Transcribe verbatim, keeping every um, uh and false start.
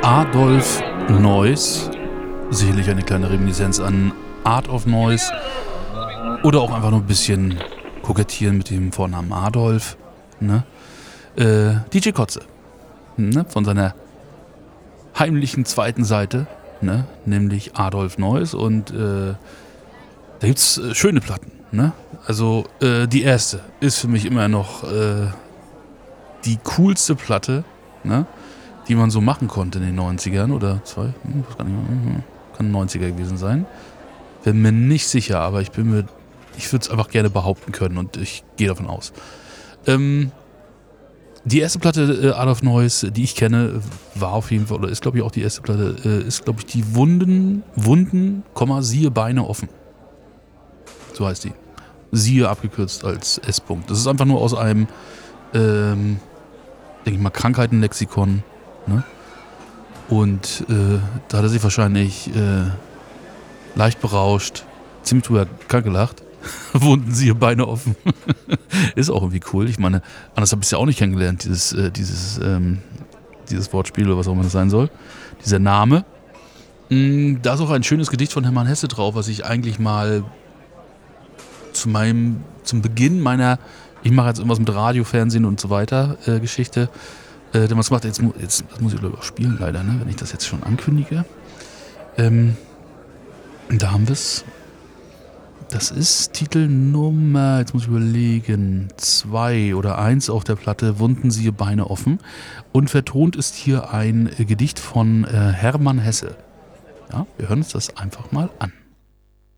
Adolf Noise, sicherlich eine kleine Reminiszenz an Art of Noise oder auch einfach nur ein bisschen kokettieren mit dem Vornamen Adolf, ne? Äh, D J Kotze, ne? Von seiner heimlichen zweiten Seite, ne? Nämlich Adolf Noise, und äh, da gibt's äh, schöne Platten, ne? Also äh, die erste ist für mich immer noch äh, die coolste Platte, ne? Die man so machen konnte in den neunzigern oder zwei, hm, das kann, nicht mehr, kann neunziger gewesen sein. Bin mir nicht sicher, aber ich bin mir, ich würde es einfach gerne behaupten können und ich gehe davon aus. Ähm, die erste Platte äh, Adolf Noise, die ich kenne, war auf jeden Fall, oder ist glaube ich auch die erste Platte, äh, ist glaube ich die Wunden, Wunden, Komma, siehe Beine offen. So heißt die. Siehe abgekürzt als S-Punkt. Das ist einfach nur aus einem, ähm, denke ich mal, Krankheitenlexikon. Ne? Und äh, da hat er sich wahrscheinlich äh, leicht berauscht, ziemlich drüber gelacht. Wunden sie ihr Beine offen. Ist auch irgendwie cool. Ich meine, anders habe ich es ja auch nicht kennengelernt, dieses, äh, dieses, ähm, dieses Wortspiel oder was auch immer das sein soll. Dieser Name. Mm, da ist auch ein schönes Gedicht von Hermann Hesse drauf, was ich eigentlich mal zu meinem, zum Beginn meiner, ich mache jetzt irgendwas mit Radio, Fernsehen und so weiter, äh, Geschichte. Äh, was macht jetzt, jetzt das muss ich glaube ich auch spielen leider, ne, wenn ich das jetzt schon ankündige. Ähm, da haben wir es. Das ist Titel Nummer, jetzt muss ich überlegen, zwei oder eins auf der Platte, Wunden siehe Beine offen. Und vertont ist hier ein Gedicht von äh, Hermann Hesse. Ja, wir hören uns das einfach mal an.